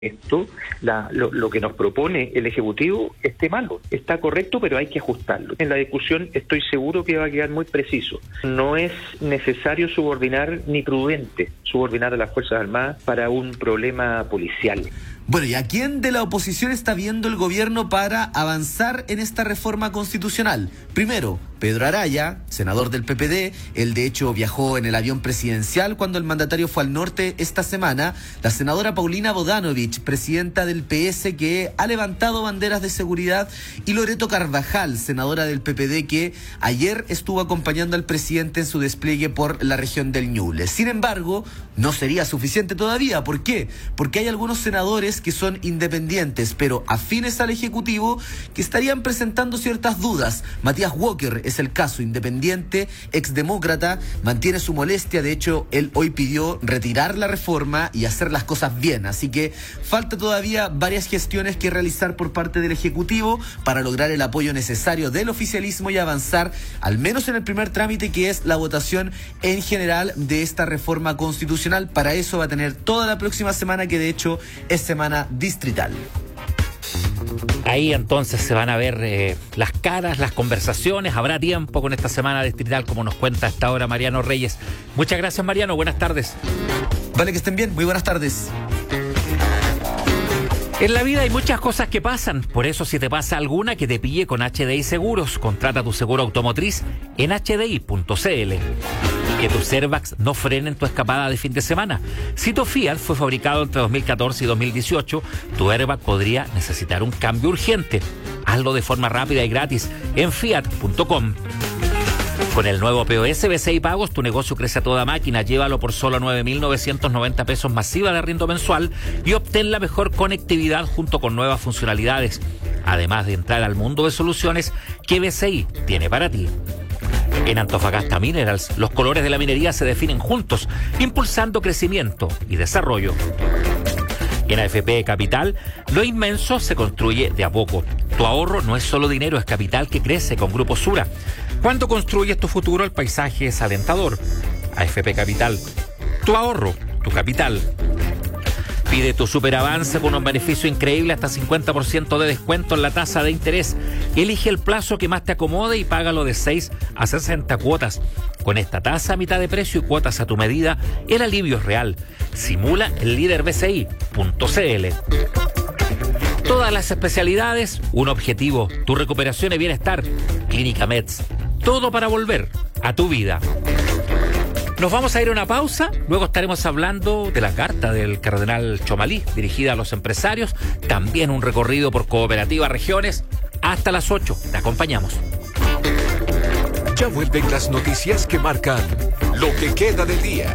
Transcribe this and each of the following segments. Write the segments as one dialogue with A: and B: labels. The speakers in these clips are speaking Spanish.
A: esto, lo que nos propone el Ejecutivo esté malo. Está correcto, pero hay que ajustarlo. En la discusión estoy seguro que va a quedar muy preciso. No es necesario subordinar ni prudente subordinar a las Fuerzas Armadas para un problema policial.
B: Bueno, ¿y a quién de la oposición está viendo el gobierno para avanzar en esta reforma constitucional? Primero, Pedro Araya, senador del PPD. Él de hecho viajó en el avión presidencial cuando el mandatario fue al norte esta semana. La senadora Paulina Bodanovich, presidenta del PS, que ha levantado banderas de seguridad. Y Loreto Carvajal, senadora del PPD, que ayer estuvo acompañando al presidente en su despliegue por la región del Ñuble. Sin embargo, no sería suficiente todavía. ¿Por qué? Porque hay algunos senadores que son independientes, pero afines al Ejecutivo, que estarían presentando ciertas dudas. Matías Walker es el caso, independiente, exdemócrata, mantiene su molestia. De hecho, él hoy pidió retirar la reforma y hacer las cosas bien. Así que falta todavía varias gestiones que realizar por parte del Ejecutivo para lograr el apoyo necesario del oficialismo y avanzar, al menos en el primer trámite, que es la votación en general de esta reforma constitucional. Para eso va a tener toda la próxima semana, que de hecho es semana distrital.
C: Ahí entonces se van a ver las caras, las conversaciones. Habrá tiempo con esta semana distrital, como nos cuenta a esta hora Mariano Reyes. Muchas gracias, Mariano. Buenas tardes.
B: Vale, que estén bien. Muy buenas tardes.
C: En la vida hay muchas cosas que pasan, por eso si te pasa alguna, que te pille con HDI Seguros. Contrata tu seguro automotriz en hdi.cl. Que tus airbags no frenen tu escapada de fin de semana. Si tu Fiat fue fabricado entre 2014 y 2018, tu airbag podría necesitar un cambio urgente. Hazlo de forma rápida y gratis en fiat.com. Con el nuevo POS BCI Pagos, tu negocio crece a toda máquina. Llévalo por solo 9.990 pesos masiva de arriendo mensual y obtén la mejor conectividad junto con nuevas funcionalidades. Además de entrar al mundo de soluciones que BCI tiene para ti. En Antofagasta Minerals, los colores de la minería se definen juntos, impulsando crecimiento y desarrollo. En AFP Capital, lo inmenso se construye de a poco. Tu ahorro no es solo dinero, es capital que crece con Grupo Sura. Cuando construyes tu futuro, el paisaje es alentador. AFP Capital, tu ahorro, tu capital. Pide tu superavance con un beneficio increíble, hasta 50% de descuento en la tasa de interés. Elige el plazo que más te acomode y págalo de 6 a 60 cuotas. Con esta tasa a mitad de precio y cuotas a tu medida, el alivio es real. Simula el líder BCI.cl. Todas las especialidades, un objetivo, tu recuperación y bienestar. Clínica Meds, todo para volver a tu vida. Nos vamos a ir a una pausa, luego estaremos hablando de la carta del cardenal Chomalí, dirigida a los empresarios, también un recorrido por Cooperativa Regiones. Hasta las 8, te acompañamos.
D: Ya vuelven las noticias que marcan lo que queda del día.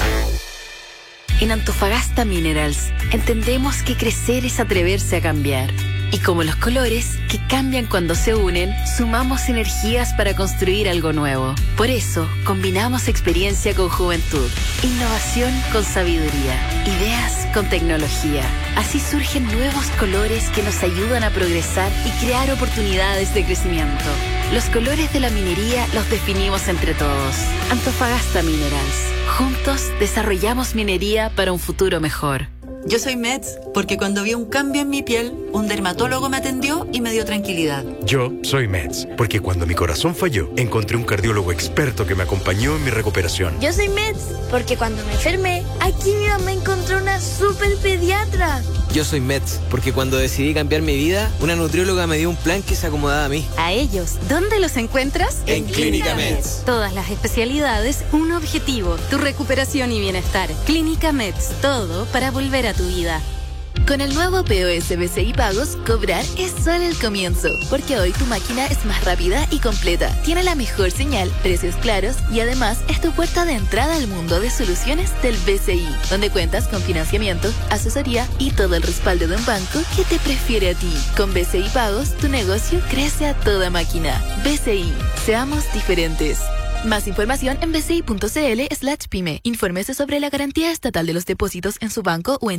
E: En Antofagasta Minerals entendemos que crecer es atreverse a cambiar. Y como los colores, que cambian cuando se unen, sumamos energías para construir algo nuevo. Por eso, combinamos experiencia con juventud, innovación con sabiduría, ideas con tecnología. Así surgen nuevos colores que nos ayudan a progresar y crear oportunidades de crecimiento. Los colores de la minería los definimos entre todos. Antofagasta Minerals. Juntos desarrollamos minería para un futuro mejor.
F: Yo soy Meds porque cuando vi un cambio en mi piel, un dermatólogo me atendió y me dio tranquilidad.
G: Yo soy Meds porque cuando mi corazón falló, encontré un cardiólogo experto que me acompañó en mi recuperación.
H: Yo soy Meds porque cuando me enfermé, aquí mi mamá encontró una super pediatra.
I: Yo soy Meds porque cuando decidí cambiar mi vida, una nutrióloga me dio un plan que se acomodaba a mí.
E: A ellos, ¿dónde los encuentras?
I: En Clínica Meds.
E: Todas las especialidades, un objetivo, tu recuperación y bienestar. Clínica Meds, todo para volver a tu vida.
J: Con el nuevo POS BCI Pagos, cobrar es solo el comienzo, porque hoy tu máquina es más rápida y completa, tiene la mejor señal, precios claros y además es tu puerta de entrada al mundo de soluciones del BCI, donde cuentas con financiamiento, asesoría y todo el respaldo de un banco que te prefiere a ti. Con BCI Pagos, tu negocio crece a toda máquina. BCI, seamos diferentes. Más información en bci.cl/pyme. Infórmese sobre la garantía estatal de los depósitos en su banco o en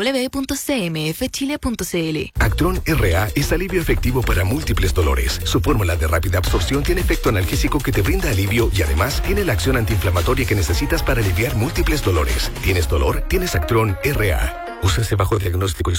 J: www.cmfchile.cl.
K: Actron RA es alivio efectivo para múltiples dolores. Su fórmula de rápida absorción tiene efecto analgésico que te brinda alivio y además tiene la acción antiinflamatoria que necesitas para aliviar múltiples dolores. ¿Tienes dolor? Tienes Actron RA. Úsese bajo diagnóstico y